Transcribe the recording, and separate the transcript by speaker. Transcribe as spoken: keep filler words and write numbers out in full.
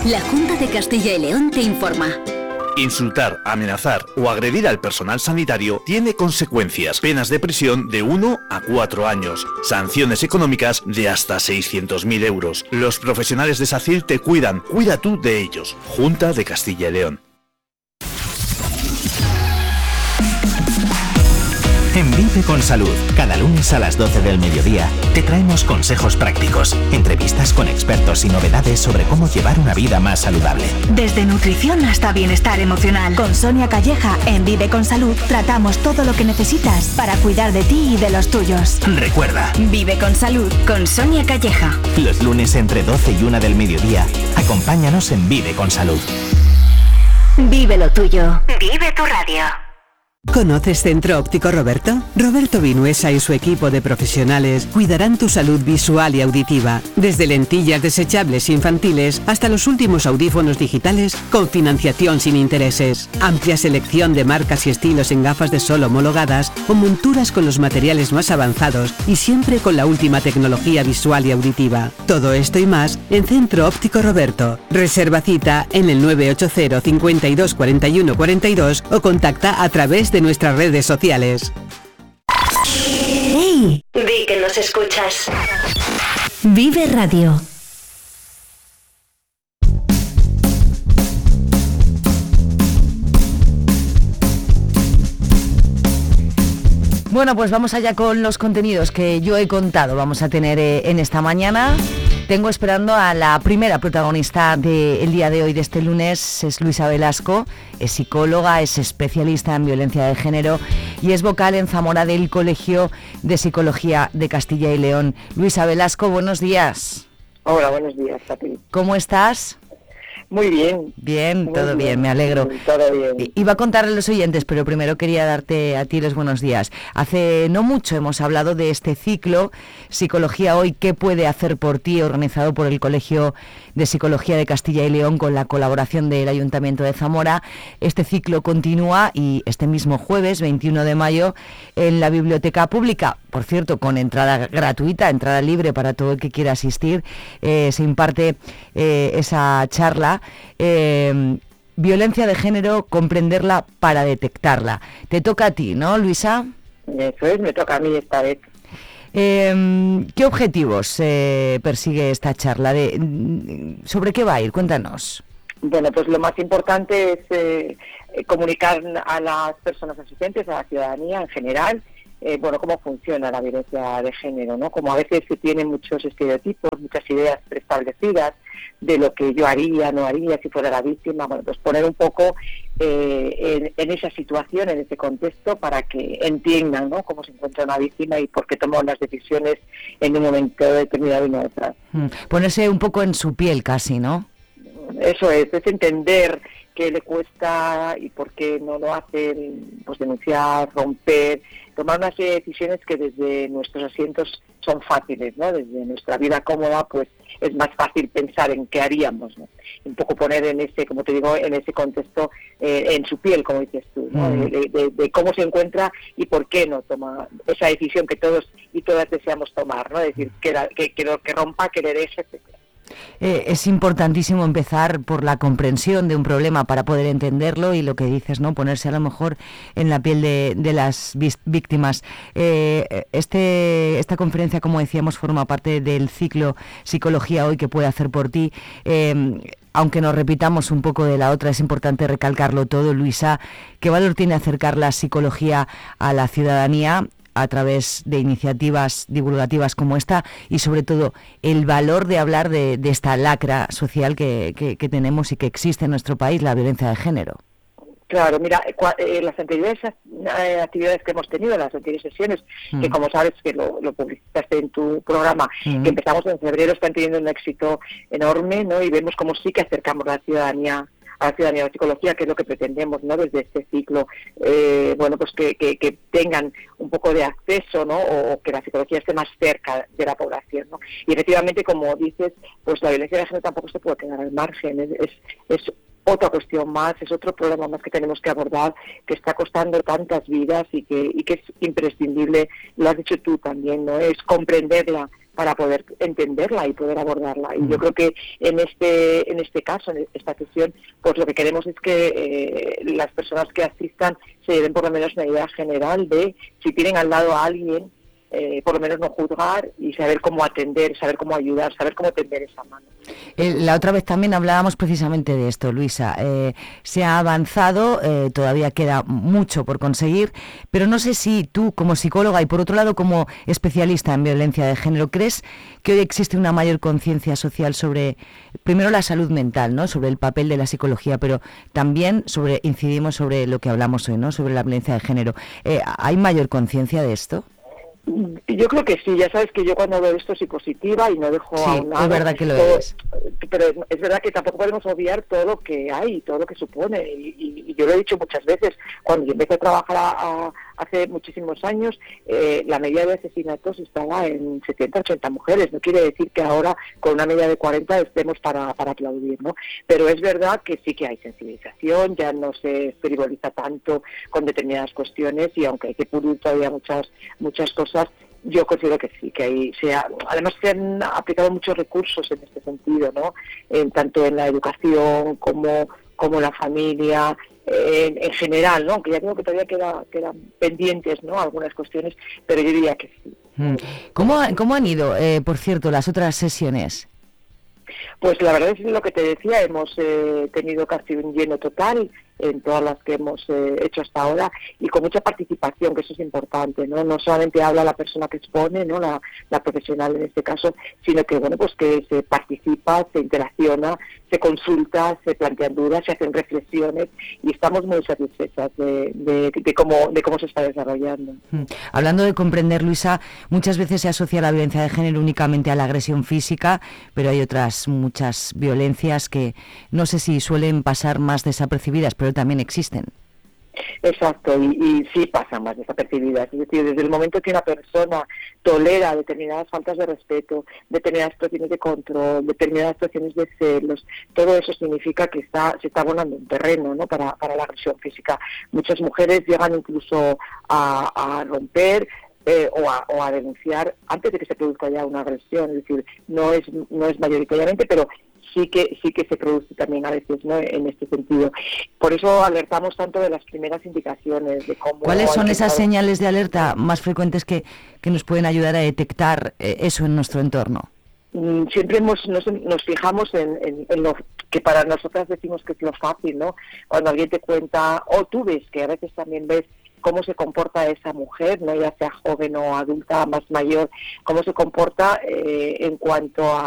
Speaker 1: La Junta de Castilla y León te informa.
Speaker 2: Insultar, amenazar o agredir al personal sanitario tiene consecuencias. Penas de prisión de uno a cuatro años. Sanciones económicas de hasta seiscientos mil euros. Los profesionales de SACIL te cuidan. Cuida tú de ellos. Junta de Castilla y León.
Speaker 3: En Vive con Salud, cada lunes a las doce del mediodía, te traemos consejos prácticos, entrevistas con expertos y novedades sobre cómo llevar una vida más saludable.
Speaker 4: Desde nutrición hasta bienestar emocional. Con Sonia Calleja, en Vive con Salud, tratamos todo lo que necesitas para cuidar de ti y de los tuyos.
Speaker 3: Recuerda,
Speaker 4: Vive con Salud, con Sonia Calleja.
Speaker 3: Los lunes entre doce y una del mediodía, acompáñanos en Vive con Salud.
Speaker 4: Vive lo tuyo.
Speaker 5: Vive tu radio.
Speaker 6: ¿Conoces Centro Óptico Roberto? Roberto Vinuesa y su equipo de profesionales cuidarán tu salud visual y auditiva, desde lentillas desechables infantiles hasta los últimos audífonos digitales con financiación sin intereses. Amplia selección de marcas y estilos en gafas de sol homologadas o monturas con los materiales más avanzados y siempre con la última tecnología visual y auditiva. Todo esto y más en Centro Óptico Roberto. Reserva cita en el nueve ocho cero, cincuenta y dos, cuarenta y uno, cuarenta y dos o contacta a través de de nuestras redes sociales.
Speaker 4: ¡Hey!
Speaker 5: Di que nos escuchas.
Speaker 4: Vive Radio.
Speaker 7: Bueno, pues vamos allá con los contenidos que yo he contado. Vamos a tener eh, en esta mañana. Tengo esperando a la primera protagonista del día de hoy, de este lunes. Es Luisa Velasco, es psicóloga, es especialista en violencia de género y es vocal en Zamora del Colegio de Psicología de Castilla y León. Luisa Velasco, buenos días.
Speaker 8: Hola, buenos días a ti.
Speaker 7: ¿Cómo estás?
Speaker 8: Muy bien.
Speaker 7: Bien,
Speaker 8: Muy
Speaker 7: todo bien,
Speaker 8: bien,
Speaker 7: me alegro.
Speaker 8: todo bien.
Speaker 7: Iba a contarle a los oyentes, pero primero quería darte a ti los buenos días. Hace no mucho hemos hablado de este ciclo, Psicología Hoy, ¿qué puede hacer por ti?, organizado por el Colegio de Psicología de Castilla y León con la colaboración del Ayuntamiento de Zamora. Este ciclo continúa y este mismo jueves, veintiuno de mayo, en la Biblioteca Pública, por cierto, con entrada gratuita, entrada libre para todo el que quiera asistir, eh, se imparte eh, esa charla. Eh, violencia de género, comprenderla para detectarla. Te toca a ti, ¿no, Luisa?
Speaker 8: Eso es, me toca a mí esta vez.
Speaker 7: Eh, ¿Qué objetivos eh, persigue esta charla? De, ¿Sobre qué va a ir? Cuéntanos.
Speaker 8: Bueno, pues lo más importante es eh, comunicar a las personas asistentes, a la ciudadanía en general, eh, bueno, cómo funciona la violencia de género, ¿no? Como a veces se tienen muchos estereotipos, muchas ideas preestablecidas de lo que yo haría, no haría, si fuera la víctima. Bueno, pues poner un poco eh, en, en esa situación, en ese contexto, para que entiendan, ¿no?, cómo se encuentra una víctima y por qué tomó unas decisiones en un momento determinado y no otras.
Speaker 7: Mm, ponerse un poco en su piel casi, ¿no?
Speaker 8: Eso es, es entender qué le cuesta y por qué no lo hacen, pues denunciar, romper, tomar una serie de decisiones que desde nuestros asientos son fáciles, ¿no? Desde nuestra vida cómoda, pues es más fácil pensar en qué haríamos, ¿no? Un poco poner en ese, como te digo, en ese contexto, eh, en su piel, como dices tú, ¿no?
Speaker 7: Mm.
Speaker 8: De, de, de cómo se encuentra y por qué no toma esa decisión que todos y todas deseamos tomar, ¿no? Es decir, que, la, que, que lo que rompa, que le deje, etcétera.
Speaker 7: Eh, es importantísimo empezar por la comprensión de un problema para poder entenderlo y lo que dices, ¿no?, ponerse a lo mejor en la piel de, de las víctimas. Eh, este, esta conferencia, como decíamos, forma parte del ciclo Psicología Hoy, ¿qué puede hacer por ti? Eh, aunque nos repitamos un poco de la otra, es importante recalcarlo todo. Luisa, ¿qué valor tiene acercar la psicología a la ciudadanía a través de iniciativas divulgativas como esta y sobre todo el valor de hablar de, de esta lacra social que, que, que tenemos y que existe en nuestro país, la violencia de género?
Speaker 8: Claro, mira, eh, las anteriores eh, actividades que hemos tenido, las anteriores sesiones, mm. que como sabes que lo, lo publicaste en tu programa, mm. que empezamos en febrero, están teniendo un éxito enorme, ¿no? Y vemos cómo sí que acercamos a la ciudadanía a la ciudadanía de la psicología, que es lo que pretendemos, ¿no?, desde este ciclo, eh, bueno, pues que, que, que tengan un poco de acceso, ¿no?, o, o que la psicología esté más cerca de la población, ¿no? Y efectivamente, como dices, pues la violencia de género tampoco se puede quedar al margen, es, es, es otra cuestión más, es otro problema más que tenemos que abordar, que está costando tantas vidas y que, y que es imprescindible, lo has dicho tú también, ¿no?, es comprenderla para poder entenderla y poder abordarla. Y yo creo que en este en este caso, en esta sesión, pues lo que queremos es que eh, las personas que asistan se lleven por lo menos una idea general de si tienen al lado a alguien, eh, por lo menos no juzgar y saber cómo atender, saber cómo ayudar, saber cómo tender esa mano.
Speaker 7: Eh, la otra vez también hablábamos precisamente de esto, Luisa. Eh, se ha avanzado, eh, todavía queda mucho por conseguir, pero no sé si tú, como psicóloga y por otro lado como especialista en violencia de género, ¿crees que hoy existe una mayor conciencia social sobre, primero, la salud mental, ¿no?, sobre el papel de la psicología, pero también sobre incidimos sobre lo que hablamos hoy, ¿no?, sobre la violencia de género? Eh, ¿Hay mayor conciencia de esto?
Speaker 8: Yo creo que sí, ya sabes que yo cuando veo esto soy positiva y no dejo
Speaker 7: sí,
Speaker 8: a un lado.
Speaker 7: Es verdad que lo
Speaker 8: todo,
Speaker 7: es.
Speaker 8: Pero es verdad que tampoco podemos obviar todo lo que hay, todo lo que supone. Y, y, y yo lo he dicho muchas veces, cuando yo empecé a trabajar a, a, hace muchísimos años, eh, la media de asesinatos estaba en setenta, ochenta mujeres. No quiere decir que ahora con una media de cuarenta estemos para, para aplaudir, ¿no? Pero es verdad que sí que hay sensibilización, ya no se frivoliza tanto con determinadas cuestiones y aunque hay que pulir todavía muchas, muchas cosas, yo considero que sí, que ahí sea, además se han aplicado muchos recursos en este sentido, ¿no? En, tanto en la educación como, como la familia, en, en general, ¿no? Aunque ya creo que todavía queda, quedan pendientes, ¿no?, algunas cuestiones, pero yo diría que sí.
Speaker 7: ¿Cómo, cómo han ido, eh, por cierto, las otras sesiones?
Speaker 8: Pues la verdad es lo que te decía, hemos eh, tenido casi un lleno total en todas las que hemos eh, hecho hasta ahora y con mucha participación, que eso es importante, ¿no? No solamente habla la persona que expone, ¿no?, la, la profesional en este caso, sino que, bueno, pues que se participa, se interacciona, se consulta, se plantean dudas, se hacen reflexiones y estamos muy satisfechas de, de, de, cómo, de cómo se está desarrollando.
Speaker 7: Hablando de comprender, Luisa, muchas veces se asocia la violencia de género únicamente a la agresión física, pero hay otras muchas violencias que no sé si suelen pasar más desapercibidas, pero también existen.
Speaker 8: Exacto, y, y sí pasan más desapercibidas. Es decir, desde el momento que una persona tolera determinadas faltas de respeto, determinadas situaciones de control, determinadas situaciones de celos, todo eso significa que está se está abonando un terreno, ¿no?, para, para la agresión física. Muchas mujeres llegan incluso a, a romper Eh, o, a, o a denunciar antes de que se produzca ya una agresión, es decir, no es no es mayoritariamente, pero sí que sí que se produce también a veces, ¿no?, en este sentido. Por eso alertamos tanto de las primeras indicaciones de cómo.
Speaker 7: ¿Cuáles son esas
Speaker 8: saber...
Speaker 7: señales de alerta más frecuentes que, que nos pueden ayudar a detectar eh, eso en nuestro entorno?
Speaker 8: Mm, siempre hemos, nos, nos fijamos en, en, en lo que para nosotras decimos que es lo fácil, ¿no? Cuando alguien te cuenta, o tú ves, que a veces también ves cómo se comporta esa mujer, no ya sea joven o adulta, más mayor, cómo se comporta eh, en cuanto a